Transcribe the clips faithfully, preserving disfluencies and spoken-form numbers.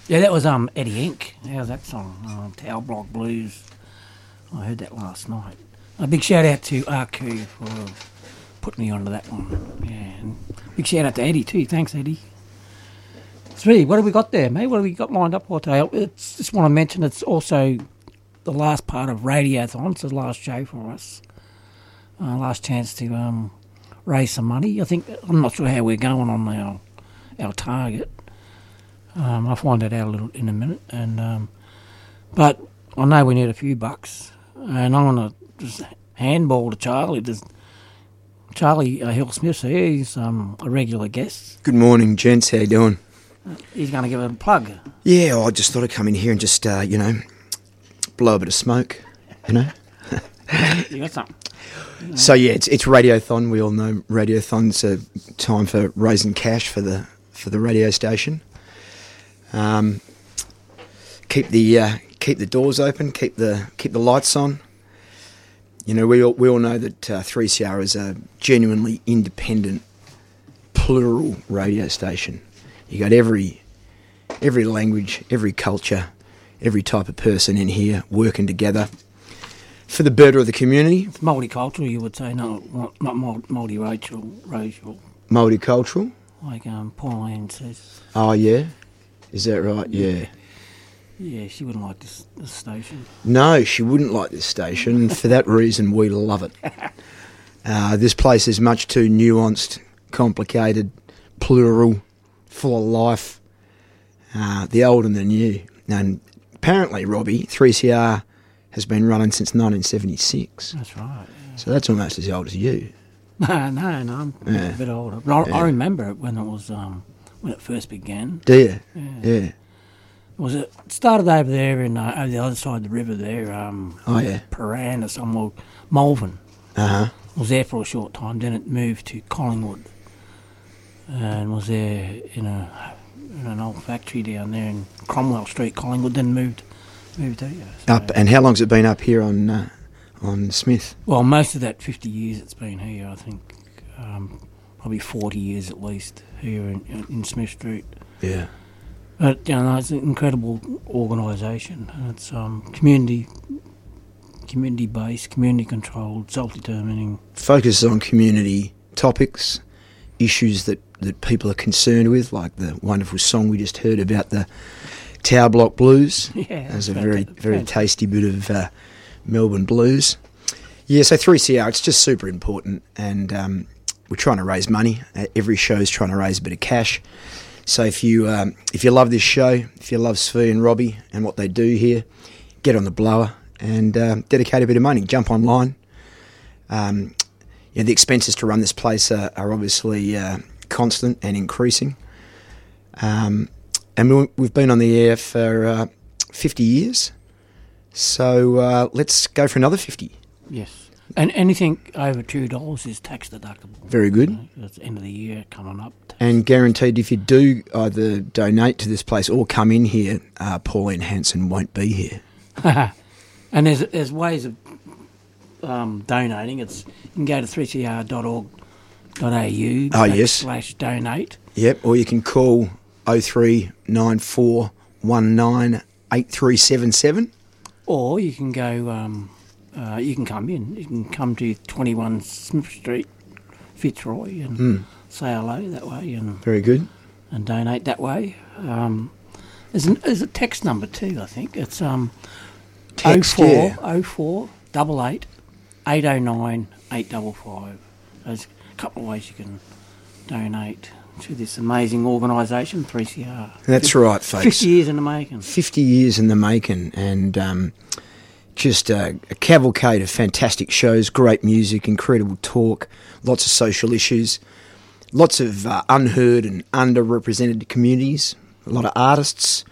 Yeah, that was um Eddie Inc. How's that song? Uh, Tower Block Blues. I heard that last night. A big shout out to R Q for putting me onto that one. Yeah, and big shout out to Eddie too. Thanks, Eddie. Three, what have we got there, mate? What have we got lined up for today? It's, just want to mention it's also the last part of Radiothon. It's the last show for us. Uh, last chance to um, raise some money. I think I'm not sure how we're going on our our target. Um, I'll find that out a little in a minute. And um, but I know we need a few bucks, and I'm gonna just handball to Charlie. There's Charlie uh, Hill Smith here. He's um, a regular guest. Good morning, gents. How you doing? Uh, he's going to give it a plug. Yeah, I just thought I'd come in here and just, uh, you know, blow a bit of smoke, you know. You got something. You know. So yeah, it's it's Radiothon. We all know Radiothon's a time for raising cash for the for the radio station. Um, keep the uh, keep the doors open. Keep the keep the lights on. You know, we all, we all know that uh, three C R is a genuinely independent, plural radio station. You got every every language, every culture, every type of person in here working together for the better of the community. It's multicultural, you would say, not not, not multiracial, racial. Multicultural? Like um, Pauline says. Oh, yeah? Is that right? Yeah. Yeah, she wouldn't like this, this station. No, she wouldn't like this station. For that reason, we love it. Uh, this place is much too nuanced, complicated, plural, full of life, uh, the old and the new. And apparently, Robbie, three C R has been running since nineteen seventy-six. That's right. Yeah. So that's almost as old as you. No, no, no, I'm Yeah. a bit older. But I, Yeah. I remember it when it was um, when it first began. Do you? Yeah. Yeah. Was it started over there in uh, over the other side of the river there? Um, Oh, yeah. Paran or somewhere, Malvern. Uh-huh. I was there for a short time. Then it moved to Collingwood, and was there in a in an old factory down there in Cromwell Street, Collingwood. Then moved moved there. So, Up, and how long's it been up here on uh, on Smith? well, most of that fifty years it's been here. I think um, probably forty years at least here in, in Smith Street. Yeah. But you know, it's an incredible organisation, and it's um, community community based, community controlled, self determining. Focuses on community topics, issues that, that people are concerned with, like the wonderful song we just heard about the Tower Block Blues. Yeah, There's a that's very fantastic. very tasty bit of uh, Melbourne blues. Yeah, so three C R, it's just super important, and um, we're trying to raise money. Uh, every show's trying to raise a bit of cash. So if you um, if you love this show, if you love Svi and Robbie and what they do here, get on the blower and um, dedicate a bit of money. Jump online. Um, yeah, the expenses to run this place are, are obviously uh, constant and increasing. Um, and we, we've been on the air for uh, fifty years. So uh, let's go for another fifty. Yes, and anything over two dollars is tax deductible. Very good. You know, it's the end of the year coming up. And guaranteed, if you do either donate to this place or come in here, uh, Pauline Hanson won't be here. And there's there's ways of um, donating. It's you can go to three c r dot org dot a u Oh, yes. slash donate. Yep, or you can call oh three nine four one nine eight three seven seven. Or you can go. Um, uh, you can come in. You can come to twenty-one Smith Street, Fitzroy, and Mm. say hello that way, and Very good. and donate that way. Um, there's, an, there's a text number too. I think it's um. Text, oh four yeah. oh four double eight eight oh nine eight double five. There's a couple of ways you can donate to this amazing organisation, three C R. That's right, folks. Fifty years in the making. fifty years in the making, and um, just a, a cavalcade of fantastic shows, great music, incredible talk, lots of social issues, lots of uh, unheard and underrepresented communities, a lot of artists.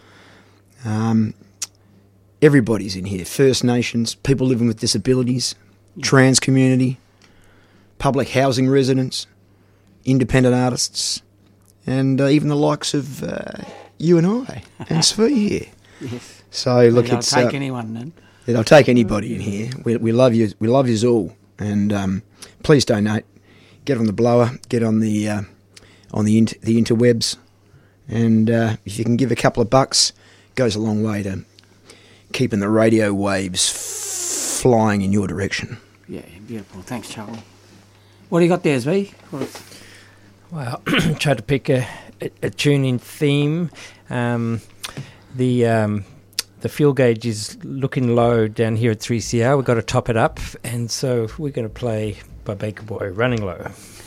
Um, everybody's in here. First Nations, people living with disabilities, Yeah. trans community, public housing residents, independent artists, and uh, even the likes of uh, you and I and Svi here. Yes. So look, They'll it's take uh, anyone then. yeah, they'll take anybody in here. We, we love you. We love you all, and um, please donate. Get on the blower. Get on the uh, on the inter- the interwebs, and uh, if you can give a couple of bucks, goes a long way to keeping the radio waves f- flying in your direction. Yeah, beautiful. Thanks, Charlie. What do you got there, Zvi? Well, tried to pick a, a, a tune-in theme. Um, the um, the fuel gauge is looking low down here at three C R. We've got to top it up, and so we're going to play by Baker Boy, Running Low.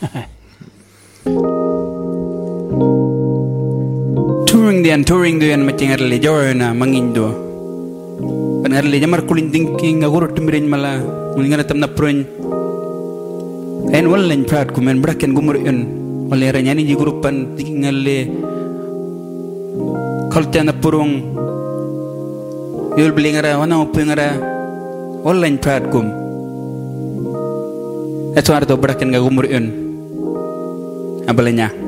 Touring dian, touring dian macam ngarli joina mangindo. Pan ngarli jamar kulinding king agurut mirin mala mungkin tam na prun. En wallen prat kumen braken gumurin. Oleh ranyani di grupan tinggalle kaltana purung yul blingara wana upingara online platform eto arto braken ga gumurin abalenya